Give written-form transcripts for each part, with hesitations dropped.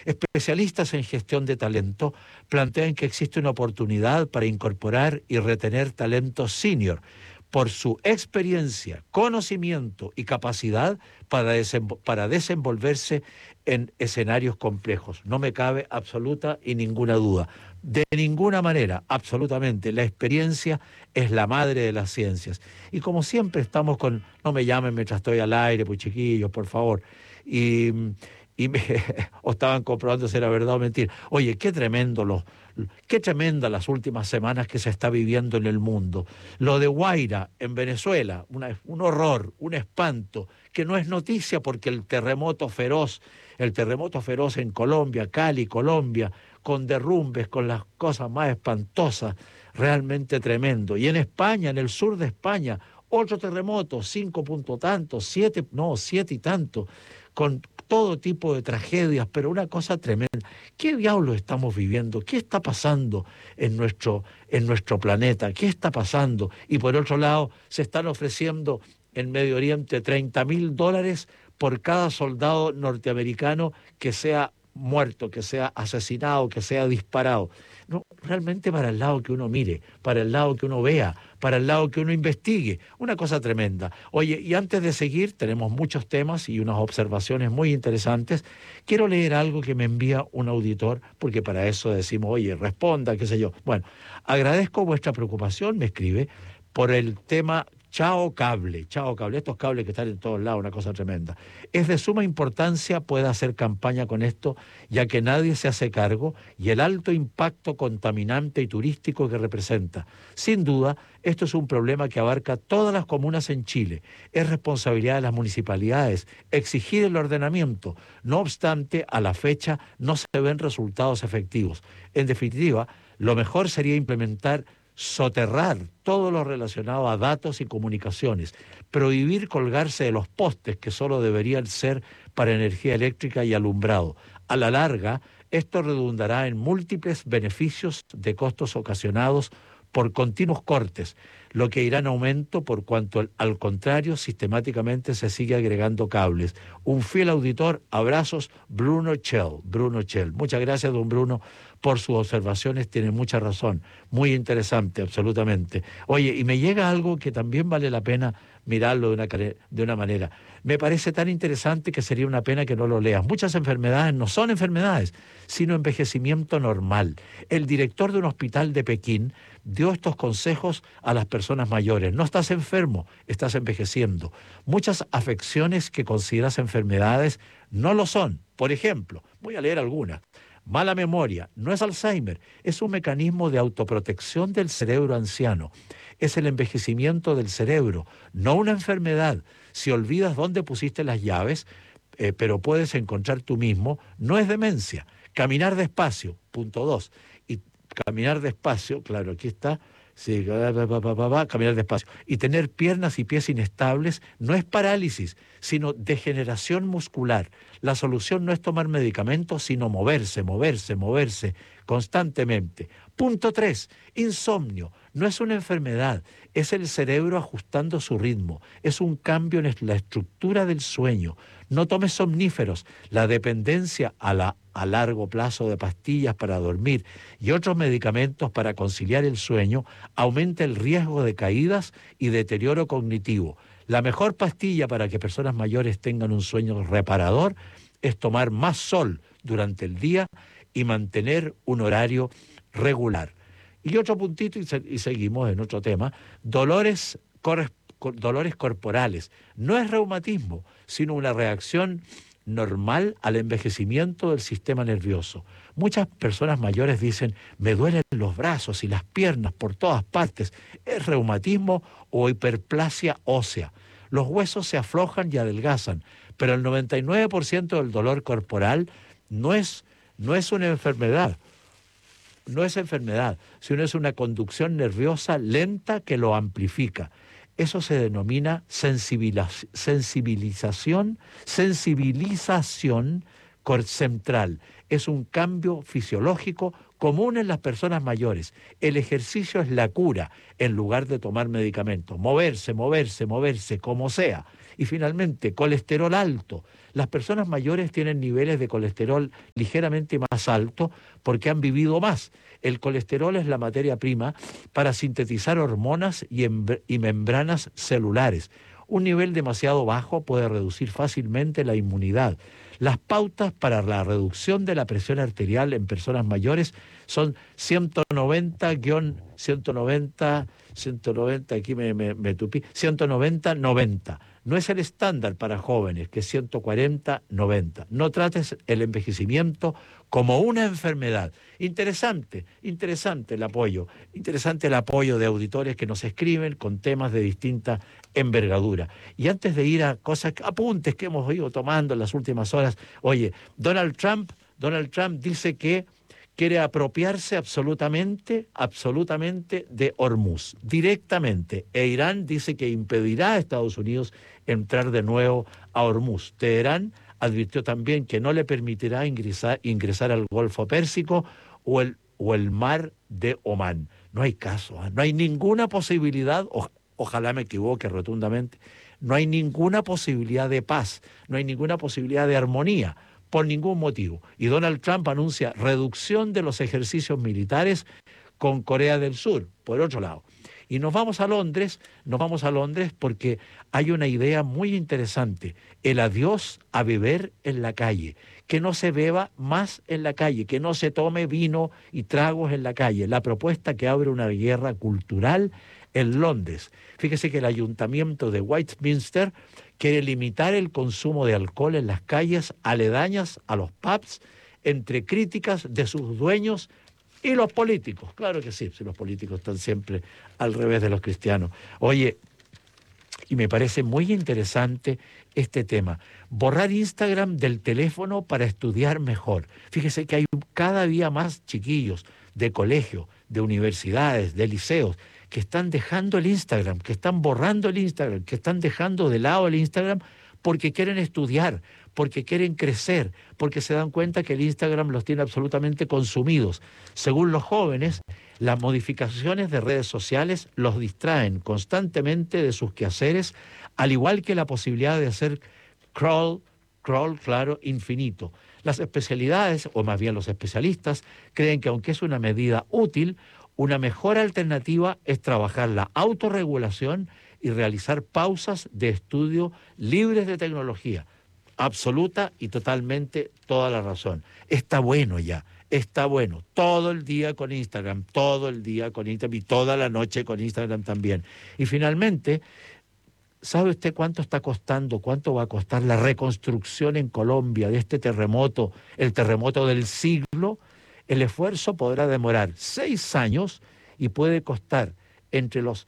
Especialistas en gestión de talento plantean que existe una oportunidad para incorporar y retener talento senior por su experiencia, conocimiento y capacidad para desenvolverse en escenarios complejos. No me cabe absoluta y ninguna duda. De ninguna manera, absolutamente, la experiencia es la madre de las ciencias. Y como siempre estamos con, no me llamen mientras estoy al aire, pues chiquillos, por favor. Y, o estaban comprobando si era verdad o mentira. Oye, qué tremenda las últimas semanas que se está viviendo en el mundo. Lo de Guaira, en Venezuela, un horror, un espanto, que no es noticia porque el terremoto feroz en Colombia, Cali, Colombia, con derrumbes, con las cosas más espantosas, realmente tremendo. Y en España, en el sur de España, otro terremoto, 5 punto tanto, 7, no, 7 y tanto, con todo tipo de tragedias, pero una cosa tremenda. ¿Qué diablos estamos viviendo? ¿Qué está pasando en nuestro planeta? ¿Qué está pasando? Y por otro lado, se están ofreciendo en Medio Oriente $30.000 por cada soldado norteamericano que sea muerto, que sea asesinado, que sea disparado. No, realmente para el lado que uno mire, para el lado que uno vea, para el lado que uno investigue. Una cosa tremenda. Oye, y antes de seguir, tenemos muchos temas y unas observaciones muy interesantes. Quiero leer algo que me envía un auditor, porque para eso decimos, oye, responda, qué sé yo. Bueno, agradezco vuestra preocupación, me escribe, por el tema Chao Cable, estos cables que están en todos lados, una cosa tremenda. Es de suma importancia pueda hacer campaña con esto, ya que nadie se hace cargo y el alto impacto contaminante y turístico que representa. Sin duda, esto es un problema que abarca todas las comunas en Chile. Es responsabilidad de las municipalidades exigir el ordenamiento. No obstante, a la fecha no se ven resultados efectivos. En definitiva, lo mejor sería implementar soterrar todo lo relacionado a datos y comunicaciones, prohibir colgarse de los postes que solo deberían ser para energía eléctrica y alumbrado. A la larga, esto redundará en múltiples beneficios de costos ocasionados por continuos cortes, lo que irá en aumento por cuanto al contrario sistemáticamente se sigue agregando cables. Un fiel auditor, abrazos, Bruno Chell. Muchas gracias, don Bruno, por sus observaciones, tiene mucha razón, muy interesante, absolutamente. Oye, y me llega algo que también vale la pena mirarlo de una manera. Me parece tan interesante que sería una pena que no lo leas. Muchas enfermedades no son enfermedades, sino envejecimiento normal. El director de un hospital de Pekín dio estos consejos a las personas mayores. No estás enfermo, estás envejeciendo. Muchas afecciones que consideras enfermedades no lo son. Por ejemplo, voy a leer algunas. Mala memoria, no es Alzheimer, es un mecanismo de autoprotección del cerebro anciano. Es el envejecimiento del cerebro, no una enfermedad. Si olvidas dónde pusiste las llaves, pero puedes encontrar tú mismo, no es demencia. Caminar despacio, punto 2. Y caminar despacio, claro, aquí está, sí, caminar despacio. Y tener piernas y pies inestables no es parálisis, sino degeneración muscular. La solución no es tomar medicamentos, sino moverse constantemente. Punto 3, insomnio. No es una enfermedad, es el cerebro ajustando su ritmo. Es un cambio en la estructura del sueño. No tomes somníferos. La dependencia a largo plazo de pastillas para dormir y otros medicamentos para conciliar el sueño aumenta el riesgo de caídas y deterioro cognitivo. La mejor pastilla para que personas mayores tengan un sueño reparador es tomar más sol durante el día y mantener un horario regular. Y otro puntito, y seguimos en otro tema, dolores corporales. No es reumatismo, sino una reacción normal al envejecimiento del sistema nervioso. Muchas personas mayores dicen, me duelen los brazos y las piernas por todas partes. ¿Es reumatismo o hiperplasia ósea? Los huesos se aflojan y adelgazan, pero el 99% del dolor corporal no es una enfermedad. No es enfermedad, sino es una conducción nerviosa lenta que lo amplifica. Eso se denomina sensibilización central. Es un cambio fisiológico común en las personas mayores. El ejercicio es la cura en lugar de tomar medicamentos. Moverse, como sea. Y finalmente, colesterol alto. Las personas mayores tienen niveles de colesterol ligeramente más altos porque han vivido más. El colesterol es la materia prima para sintetizar hormonas y membranas celulares. Un nivel demasiado bajo puede reducir fácilmente la inmunidad. Las pautas para la reducción de la presión arterial en personas mayores son 190, aquí me tupí, 190-90. No es el estándar para jóvenes, que es 140-90. No trates el envejecimiento como una enfermedad. Interesante el apoyo de auditores que nos escriben con temas de distinta envergadura. Y antes de ir a apuntes que hemos ido tomando en las últimas horas, oye, Donald Trump dice que quiere apropiarse absolutamente de Hormuz, directamente. E Irán dice que impedirá a Estados Unidos entrar de nuevo a Hormuz. Teherán advirtió también que no le permitirá ingresar al Golfo Pérsico o el Mar de Omán. No hay caso, no hay ninguna posibilidad, ojalá me equivoque rotundamente, no hay ninguna posibilidad de paz, no hay ninguna posibilidad de armonía, por ningún motivo. Y Donald Trump anuncia reducción de los ejercicios militares con Corea del Sur, por otro lado. Y nos vamos a Londres porque hay una idea muy interesante, el adiós a beber en la calle, que no se beba más en la calle, que no se tome vino y tragos en la calle, la propuesta que abre una guerra cultural en Londres. Fíjese que el ayuntamiento de Westminster quiere limitar el consumo de alcohol en las calles aledañas a los pubs, entre críticas de sus dueños y los políticos. Claro que sí, si los políticos están siempre al revés de los cristianos. Oye, y me parece muy interesante este tema. Borrar Instagram del teléfono para estudiar mejor. Fíjese que hay cada día más chiquillos de colegio, de universidades, de liceos, que están dejando el Instagram, que están borrando el Instagram, que están dejando de lado el Instagram porque quieren estudiar, porque quieren crecer, porque se dan cuenta que el Instagram los tiene absolutamente consumidos. Según los jóvenes, las modificaciones de redes sociales los distraen constantemente de sus quehaceres, al igual que la posibilidad de hacer scroll, claro, infinito. Las especialidades, o más bien los especialistas, creen que aunque es una medida útil, una mejor alternativa es trabajar la autorregulación y realizar pausas de estudio libres de tecnología. Absoluta y totalmente toda la razón. Está bueno ya, está bueno. Todo el día con Instagram, y toda la noche con Instagram también. Y finalmente, ¿sabe usted cuánto está costando, cuánto va a costar la reconstrucción en Colombia de este terremoto, el terremoto del siglo? El esfuerzo podrá demorar 6 años y puede costar entre los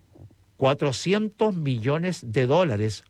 400 millones de dólares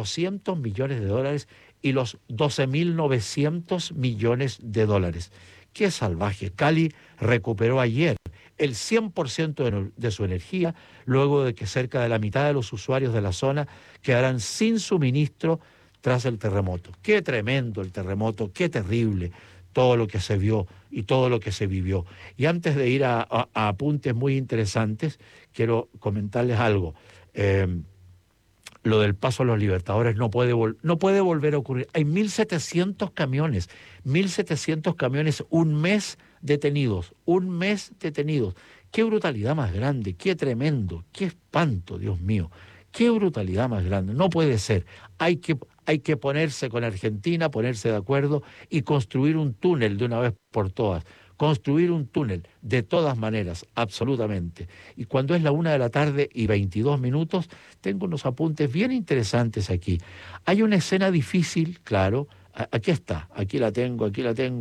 y los 12.900 millones de dólares. ¡Qué salvaje! Cali recuperó ayer el 100% de su energía, luego de que cerca de la mitad de los usuarios de la zona quedaran sin suministro tras el terremoto. ¡Qué tremendo el terremoto! ¡Qué terrible! Todo lo que se vio y todo lo que se vivió. Y antes de ir a apuntes muy interesantes, quiero comentarles algo. Lo del paso a los Libertadores no puede volver a ocurrir. Hay 1.700 camiones, un mes detenidos. Qué brutalidad más grande, qué tremendo, qué espanto, Dios mío. Qué brutalidad más grande, no puede ser. Hay que ponerse con Argentina, ponerse de acuerdo y construir un túnel de una vez por todas. Construir un túnel, de todas maneras, absolutamente. Y cuando es la 1:22 PM, tengo unos apuntes bien interesantes aquí. Hay una escena difícil, claro. Aquí está, aquí la tengo,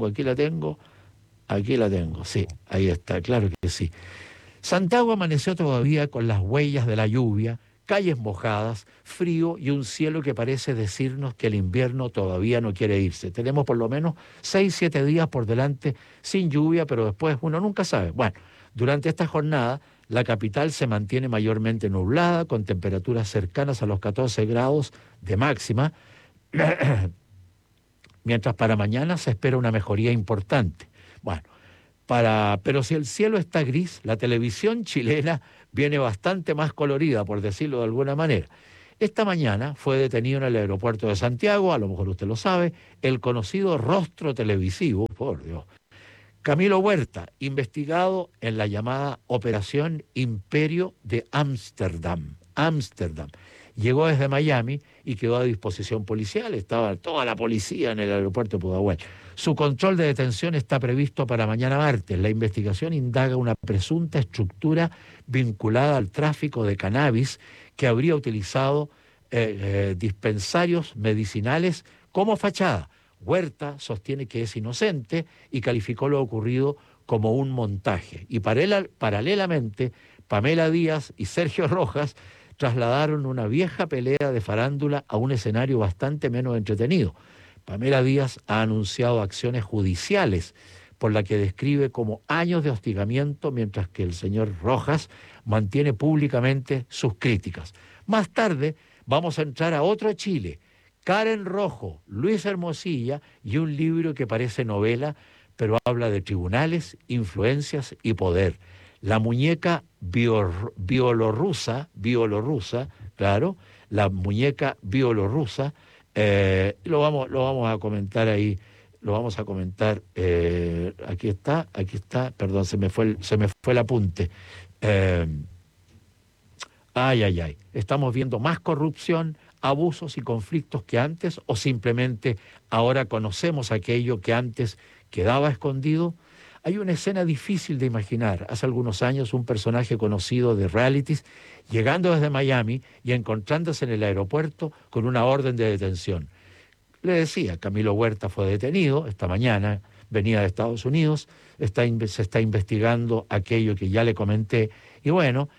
sí, ahí está, claro que sí. Santiago amaneció todavía con las huellas de la lluvia, calles mojadas, frío y un cielo que parece decirnos que el invierno todavía no quiere irse. Tenemos por lo menos 6-7 días por delante sin lluvia, pero después uno nunca sabe. Bueno, durante esta jornada la capital se mantiene mayormente nublada, con temperaturas cercanas a los 14 grados de máxima, mientras para mañana se espera una mejoría importante. Bueno, pero si el cielo está gris, la televisión chilena viene bastante más colorida, por decirlo de alguna manera. Esta mañana fue detenido en el aeropuerto de Santiago, a lo mejor usted lo sabe, el conocido rostro televisivo, por Dios, Camilo Huerta, investigado en la llamada Operación Imperio de Ámsterdam. Ámsterdam. Llegó desde Miami y quedó a disposición policial. Estaba toda la policía en el aeropuerto de Pudahuel. Su control de detención está previsto para mañana martes. La investigación indaga una presunta estructura vinculada al tráfico de cannabis que habría utilizado dispensarios medicinales como fachada. Huerta sostiene que es inocente y calificó lo ocurrido como un montaje. Y paralelamente, Pamela Díaz y Sergio Rojas trasladaron una vieja pelea de farándula a un escenario bastante menos entretenido. Pamela Díaz ha anunciado acciones judiciales por la que describe como años de hostigamiento, mientras que el señor Rojas mantiene públicamente sus críticas. Más tarde vamos a entrar a otro Chile, Karen Rojo, Luis Hermosilla y un libro que parece novela, pero habla de tribunales, influencias y poder. La muñeca bielorrusa, claro, la muñeca bielorrusa, lo vamos a comentar ahí, lo vamos a comentar, aquí está, perdón, se me fue el apunte. Estamos viendo más corrupción, abusos y conflictos que antes, o simplemente ahora conocemos aquello que antes quedaba escondido. Hay una escena difícil de imaginar. Hace algunos años un personaje conocido de realities llegando desde Miami y encontrándose en el aeropuerto con una orden de detención. Le decía, Camilo Huerta fue detenido esta mañana, venía de Estados Unidos, se está investigando aquello que ya le comenté. Y bueno,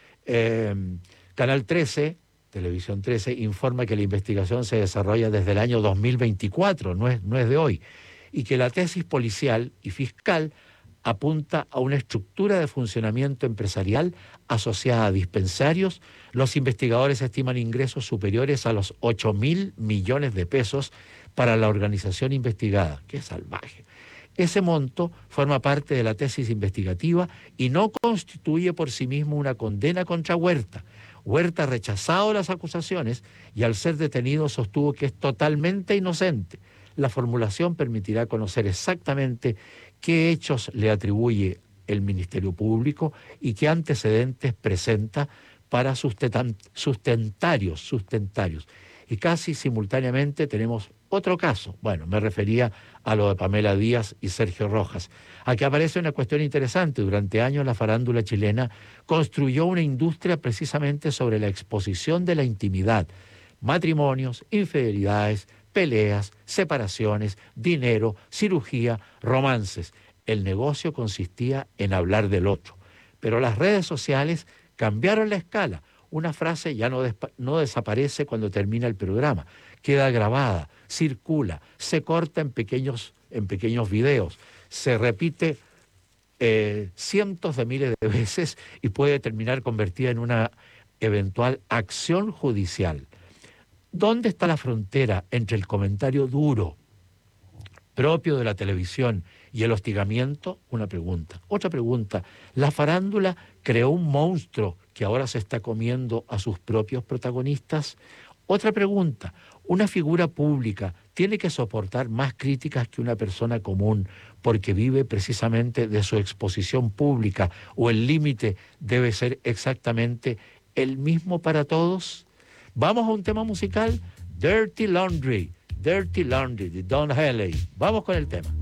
Canal 13, Televisión 13, informa que la investigación se desarrolla desde el año 2024, no es de hoy, y que la tesis policial y fiscal apunta a una estructura de funcionamiento empresarial asociada a dispensarios. Los investigadores estiman ingresos superiores a los 8.000 millones de pesos para la organización investigada. ¡Qué salvaje! Ese monto forma parte de la tesis investigativa y no constituye por sí mismo una condena contra Huerta. Huerta ha rechazado las acusaciones y al ser detenido sostuvo que es totalmente inocente. La formulación permitirá conocer exactamente qué hechos le atribuye el Ministerio Público y qué antecedentes presenta para sustentarios. Y casi simultáneamente tenemos otro caso. Bueno, me refería a lo de Pamela Díaz y Sergio Rojas. Aquí aparece una cuestión interesante. Durante años la farándula chilena construyó una industria precisamente sobre la exposición de la intimidad. Matrimonios, infidelidades, peleas, separaciones, dinero, cirugía, romances. El negocio consistía en hablar del otro. Pero las redes sociales cambiaron la escala. Una frase ya no desaparece cuando termina el programa, queda grabada, circula, se corta en pequeños videos, se repite cientos de miles de veces y puede terminar convertida en una eventual acción judicial. ¿Dónde está la frontera entre el comentario duro propio de la televisión y el hostigamiento? Una pregunta. Otra pregunta, ¿la farándula creó un monstruo que ahora se está comiendo a sus propios protagonistas? Otra pregunta, ¿una figura pública tiene que soportar más críticas que una persona común porque vive precisamente de su exposición pública, o el límite debe ser exactamente el mismo para todos? Vamos a un tema musical, Dirty Laundry de Don Henley. Vamos con el tema.